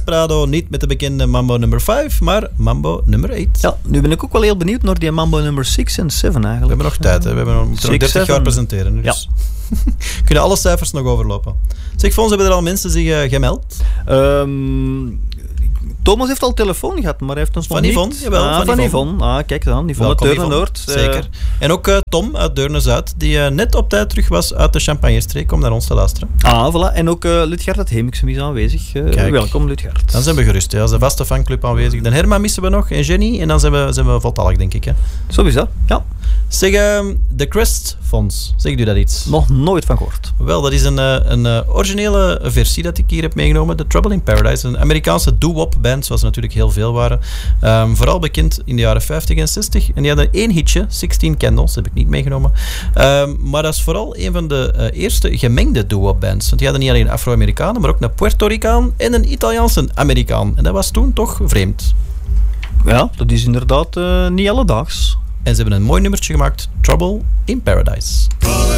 Desperado, niet met de bekende Mambo nummer 5, maar Mambo nummer 8. Ja, nu ben ik ook wel heel benieuwd naar die Mambo nummer 6 en 7 eigenlijk. We hebben nog tijd, hè. We moeten nog 30 jaar presenteren. Dus kunnen alle cijfers nog overlopen. Zeg, Fons, hebben er al mensen zich gemeld? Thomas heeft al telefoon gehad, maar hij heeft ons nog niet... Van Yvonne, jawel. Van Yvonne. Kijk dan, Yvonne uit Deurne-Noord. Zeker. En ook Tom uit Deurne-Zuid, die net op tijd terug was uit de Champagne-streek om naar ons te luisteren. Voilà. En ook Ludgard uit Hemiksem is aanwezig. Welkom, Ludgard. Dan zijn we gerust, hè. Als de vaste fanclub aanwezig. De Herman missen we nog, en Jenny, en dan zijn we voltallig, denk ik. Hè. Zo is dat, ja. Zeg, de Crest Fonds, zegt u dat iets? Nog nooit van gehoord. Wel, dat is een originele versie dat ik hier heb meegenomen. The Trouble in Paradise. Een Amerikaanse doo-wop band, zoals er natuurlijk heel veel waren. Vooral bekend in de jaren 50 en 60. En die hadden 1 hitje, 16 Candles, heb ik niet meegenomen. Maar dat is vooral een van de eerste gemengde doo-wop bands. Want die hadden niet alleen Afro-Amerikanen, maar ook een Puerto Ricaan en een Italiaanse Amerikaan. En dat was toen toch vreemd. Ja, dat is inderdaad niet alledaags. En ze hebben een mooi nummertje gemaakt, Trouble in Paradise.